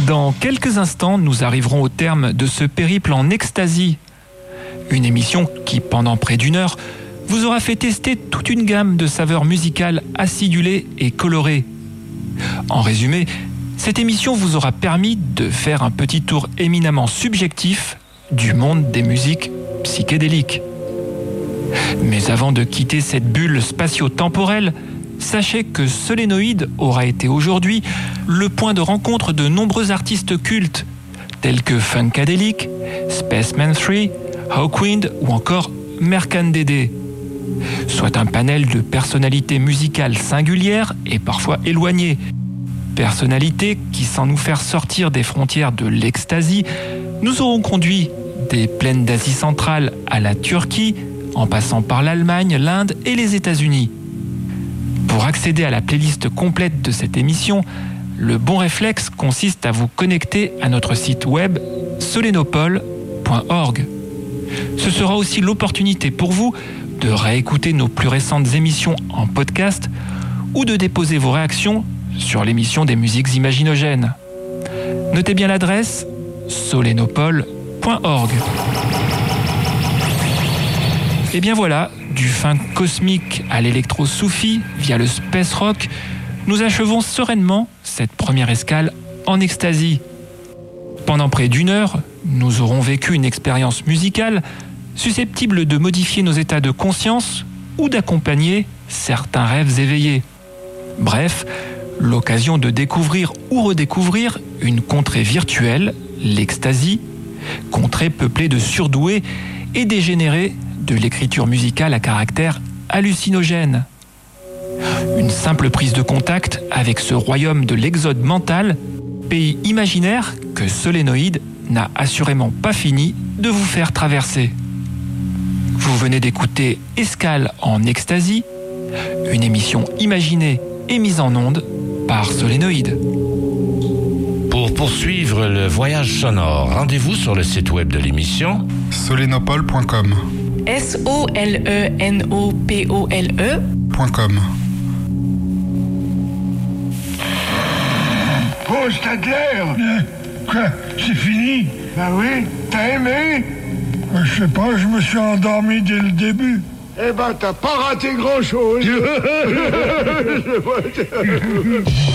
Dans quelques instants, nous arriverons au terme de ce périple en ecstasy. Une émission qui, pendant près d'une heure, vous aura fait tester toute une gamme de saveurs musicales acidulées et colorées. En résumé, cette émission vous aura permis de faire un petit tour éminemment subjectif du monde des musiques psychédéliques. Mais avant de quitter cette bulle spatio-temporelle, sachez que Solénoïde aura été aujourd'hui le point de rencontre de nombreux artistes cultes, tels que Funkadelic, Spaceman 3, Hawkwind ou encore Mercan Dédé. Soit un panel de personnalités musicales singulières et parfois éloignées. Personnalités qui, sans nous faire sortir des frontières de l'ecstasy, nous auront conduit des plaines d'Asie centrale à la Turquie, en passant par l'Allemagne, l'Inde et les États-Unis. Pour accéder à la playlist complète de cette émission, le bon réflexe consiste à vous connecter à notre site web solenopole.org. Ce sera aussi l'opportunité pour vous de réécouter nos plus récentes émissions en podcast ou de déposer vos réactions sur l'émission des musiques imaginogènes. Notez bien l'adresse solenopole.org. Et bien voilà, du funk cosmique à l'électro-soufi via le space rock, nous achevons sereinement cette première escale en ecstasy. Pendant près d'une heure, nous aurons vécu une expérience musicale susceptible de modifier nos états de conscience ou d'accompagner certains rêves éveillés. Bref, l'occasion de découvrir ou redécouvrir une contrée virtuelle, l'ecstasy, contrée peuplée de surdoués et dégénérés de l'écriture musicale à caractère hallucinogène. Une simple prise de contact avec ce royaume de l'exode mental, pays imaginaire que Solénoïde n'a assurément pas fini de vous faire traverser. Vous venez d'écouter Escale en ecstasy, une émission imaginée et mise en onde par Solénoïde. Pour poursuivre le voyage sonore, rendez-vous sur le site web de l'émission solenopole.com. solenopole.com. Oh, Stadler! Quoi? C'est fini? Ben oui, t'as aimé? Je sais pas, je me suis endormi dès le début. Eh ben, t'as pas raté grand-chose.